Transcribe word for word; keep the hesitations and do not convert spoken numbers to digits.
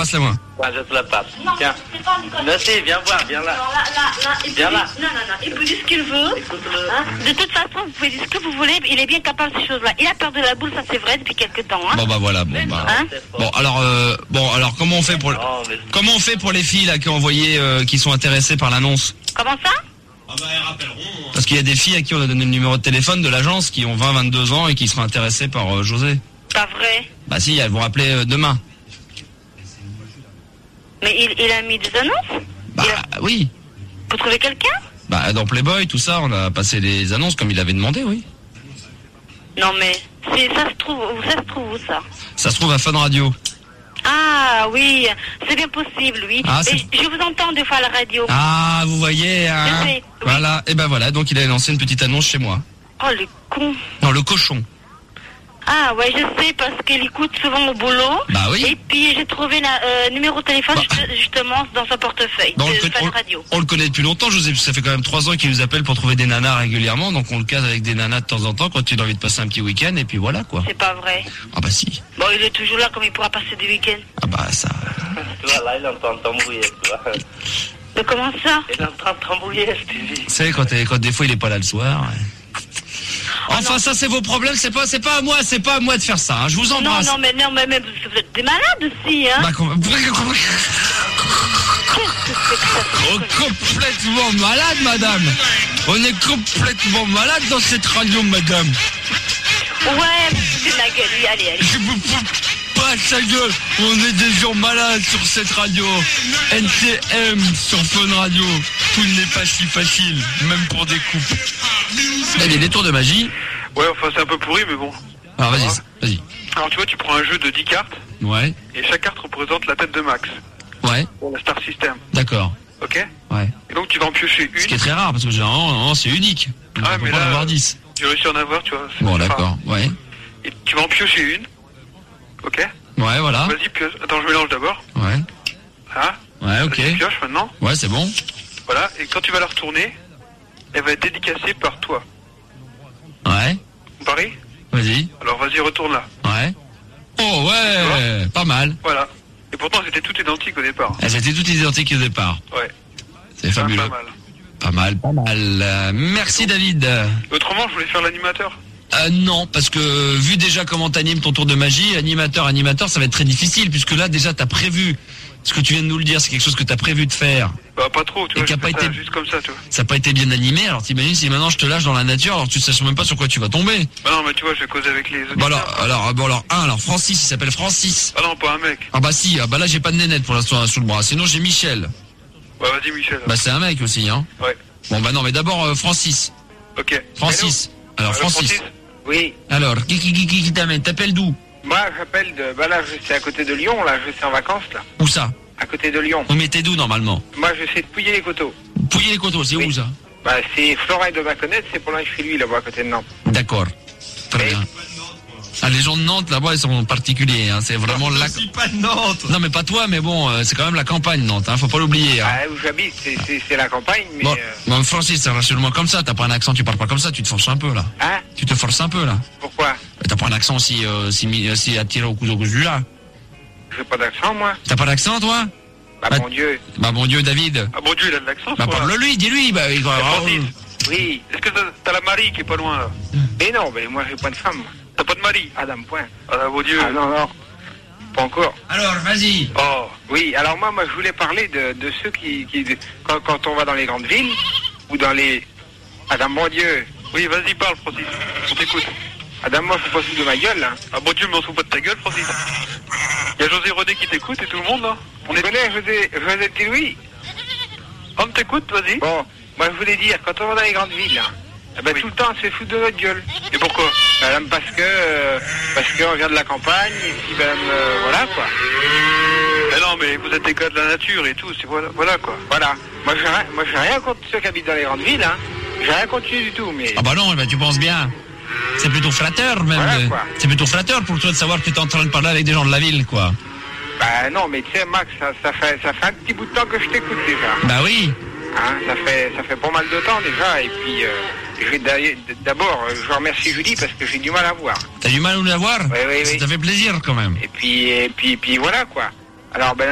passe-la-moi. Ouais, je te la passe. Non, Tiens. c'est pas Nicolas. Merci, viens voir, viens là. Non, là, là, là, il Viens peut là. dire- Non, non, non, il peut dire ce qu'il veut. Écoute-le. Hein. De toute façon, vous pouvez dire ce que vous voulez, il est bien capable de ces choses-là. Il a peur de la boule, ça c'est vrai, depuis quelque temps. Hein. Bon bah voilà, bon bah. Hein. Bon alors, euh, bon alors comment on fait pour, Non, mais... comment on fait pour les filles là qui ont envoyé, euh, qui sont intéressées par l'annonce? Comment ça? Ah bah, elles rappelleront. hein. Parce qu'il y a des filles à qui on a donné le numéro de téléphone de l'agence qui ont vingt, vingt-deux ans et qui seront intéressées par euh, José. Pas vrai. Bah si, elles vont rappeler euh, demain. Mais il, il a mis des annonces? Bah Il a- oui. Pour trouver quelqu'un? Bah dans Playboy, tout ça, on a passé les annonces comme il avait demandé, oui. Non mais, c'est, ça se trouve, où ça se trouve où ça? Ça se trouve à Fun Radio. Ah oui, c'est bien possible, oui. Ah, Mais c'est- je, je vous entends des fois à la radio. Ah, vous voyez, hein. Je sais, oui. Voilà, et ben voilà, donc il a lancé une petite annonce chez moi. Oh le con. Non, le cochon. Ah ouais, je sais parce qu'il écoute souvent au boulot. Bah oui. Et puis j'ai trouvé le numéro de téléphone Bah. juste- justement dans son portefeuille Bah, on, de le connaît, Fun on- Radio. on le connaît depuis longtemps, José, ça fait quand même trois ans qu'il nous appelle pour trouver des nanas régulièrement, donc on le case avec des nanas de temps en temps quand il a envie de passer un petit week-end, et puis voilà quoi. C'est pas vrai. Ah bah si. Bon, il est toujours là comme il pourra passer des week-ends. Ah bah ça. Tu vois, là, il est en train de t'embrouiller, tu vois. Mais comment ça? Il est en train de t'embrouiller, Stevie. Vous savez, quand, quand des fois il est pas là le soir. ouais. Enfin, ça c'est vos problèmes, c'est pas, c'est pas à moi, c'est pas à moi de faire ça. hein. Je vous Non, embrasse. non, mais non, mais, mais vous êtes des malades aussi, hein? Bah, com- Qu'est-ce que c'est que ça? Oh, complètement malade, madame. On est complètement malade dans cette radio, madame. Ouais, c'est de la gueule, oui, allez, allez. Je vous fous pas sa gueule. On est des gens malades sur cette radio. N T M sur Fun Radio. Tout n'est pas si facile, même pour des couples. Là, il y a des tours de magie. Ouais, enfin c'est un peu pourri, mais bon. Alors vas-y, vas-y. Alors tu vois, tu prends un jeu de dix cartes, Ouais, et chaque carte représente la tête de Max, ouais, pour la Star System, d'accord. ok? Ouais. Et donc tu vas en piocher Ce qui est une, très rare parce que généralement, non, c'est unique. Donc, Ah, on peut mais pas en là, avoir dix. j'ai réussi à en avoir, tu vois. c'est- Bon, enfin, d'accord, ouais. Et tu vas en piocher une, ok? Ouais, voilà. Vas-y, pioche. Attends, je mélange d'abord. Ouais, Hein? ouais, ok. Vas-y, pioche maintenant. Ouais, c'est bon. Voilà, et quand tu vas la retourner, elle va être dédicacée par toi. Ouais, On parie? vas-y. Alors vas-y, retourne-la. Ouais. Oh ouais, pas mal. Voilà. Et pourtant, c'était tout identique au départ. Elles étaient toutes identiques au départ. Ouais. C'est fabuleux. Pas mal. Pas mal, pas mal. Euh, merci David. Euh, Autrement, je voulais faire l'animateur. non, parce que vu déjà comment t'animes ton tour de magie, animateur, animateur, ça va être très difficile puisque là déjà t'as prévu ce que tu viens de nous le dire, c'est quelque chose que t'as prévu de faire. Bah, pas trop, tu Et vois. qui a je pas fais ça été- juste comme ça, tu vois. Ça n'a pas été bien animé, alors t'imagines si maintenant je te lâche dans la nature, alors tu ne sais même pas sur quoi tu vas tomber. Bah non, mais tu vois, je vais causer avec les auditeurs. Bon alors, alors, bon alors, un, alors Francis, il s'appelle Francis. Ah non, pas un mec. Ah bah si, ah bah là j'ai pas de nénette pour l'instant sous le bras, sinon j'ai Michel. Bah vas-y, Michel. Bah c'est un mec aussi, hein. Ouais. Bon bah non, mais d'abord euh, Francis. Ok. Francis. Alors Allô, Francis. Oui, Alors, qui qui qui qui, qui t'amène? T'appelles d'où? moi j'appelle de... Bah là, je suis à côté de Lyon, là, je suis en vacances, là. Où ça? À côté de Lyon. On mettait d'où normalement? Moi, je sais de Pouiller les coteaux. Pouiller les coteaux, c'est Oui. où ça? Bah, c'est Florail de Baconnette, c'est pour là chez lui, là-bas, à côté de Nantes. D'accord. Très Oui. bien. Ah, les gens de Nantes, là-bas, ils sont particuliers. Hein. C'est vraiment la... Je suis pas de Nantes. Non, mais pas toi, mais bon, euh, c'est quand même la campagne, Nantes. Hein. Faut pas l'oublier. Hein. Ah, où j'habite, c'est, c'est, c'est la campagne, mais... Bon, euh, bon, Francis, rassure-moi comme ça. T'as pas un accent, tu parles pas comme ça. Tu te forces un peu, là. Hein? Tu te forces un peu, là. Pourquoi? T'as pas un accent si, euh, si, mi- si attiré au couteau cousu, là. J'ai pas d'accent, moi. T'as pas d'accent, toi? Bah, Bah, mon Dieu. Bah, bon Dieu, David. Ah bon Dieu, il a de l'accent, Bah, ce quoi. parle-lui, dis-lui. Bah, il va- Eh, Francis, Oui. est-ce que t'as, t'as la Marie qui est pas loin, là? Mais non, mais moi, j'ai pas de femme. T'as pas de Marie? Adam, point. Ah là, bon Dieu. Ah non, non. Pas encore. Alors, vas-y. Oh. Oui, alors moi, moi, je voulais parler de, de ceux qui... qui quand, quand on va dans les grandes villes, ou dans les... Adam, mon Dieu. Oui, vas-y, parle, Francis. On t'écoute. Adam, moi, faut pas se foutre de ma gueule, là. Ah bon Dieu, mais on se fout pas de ta gueule, Francis. Il y a José René qui t'écoute et tout le monde, là. On est connaît José, José Petit Louis. On t'écoute, vas-y. Bon, moi, je voulais dire, quand on va dans les grandes villes, là, eh ben, Oui. tout le temps, on se fait foutre de notre gueule. Et pourquoi? Madame, parce que... euh, parce qu'on vient de la campagne, et puis, madame, euh, voilà, quoi. Mais non, mais vous êtes des gars de la nature et tout, c'est voilà, voilà quoi. Voilà. Moi, j'ai rien, moi, j'ai rien contre ceux qui habitent dans les grandes villes, hein. J'ai rien contre eux du tout, mais... Ah bah non, bah, tu penses bien. C'est plutôt flatteur, même. Voilà, quoi. C'est plutôt flatteur pour toi de savoir que tu es en train de parler avec des gens de la ville, quoi. Bah non, mais tu sais, Max, ça, ça, fait, ça fait un petit bout de temps que je t'écoute déjà. Bah oui. Hein, ça fait ça fait pas mal de temps déjà, et puis euh, je vais d'ailleurs- d'abord, euh, je remercie Julie parce que j'ai du mal à voir. T'as du mal à nous la voir? Oui, oui, Ça oui. t'a fait plaisir, quand même. Et puis, et puis, et puis voilà quoi. Alors ben